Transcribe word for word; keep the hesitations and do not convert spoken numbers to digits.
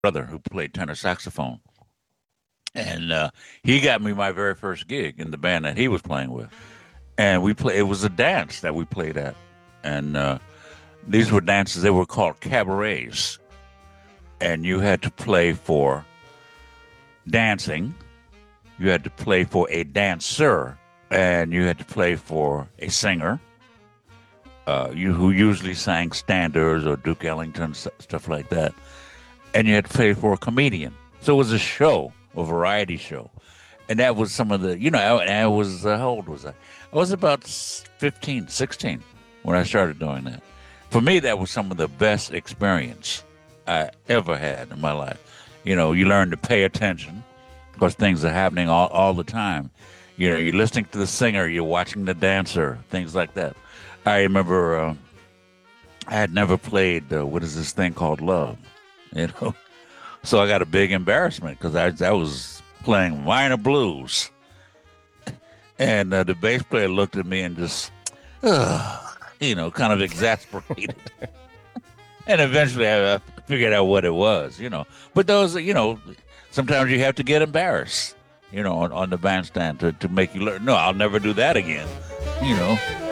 brother who played tenor saxophone, and uh, he got me my very first gig in the band that he was playing with. And we play. It was a dance that we played at, and uh, these were dances. They were called cabarets, and you had to play for dancing. You had to play for a dancer, and you had to play for a singer. Uh, you who usually sang standards or Duke Ellington stuff like that, and you had to play for a comedian. So it was a show, a variety show, and that was some of the, you know, I, I was, uh, how old was I? I was about fifteen, sixteen when I started doing that. For me, that was some of the best experience I ever had in my life. You know, you learn to pay attention because things are happening all, all the time. You know, you're listening to the singer, you're watching the dancer, things like that. I remember uh, I had never played, uh, what is this thing called Love, you know? So I got a big embarrassment because I, I was playing minor blues. And uh, the bass player looked at me and just, uh, you know, kind of exasperated. And eventually I, I figured out what it was, you know. But those, you know, sometimes you have to get embarrassed, you know, on, on the bandstand to, to make you learn. No, I'll never do that again, you know.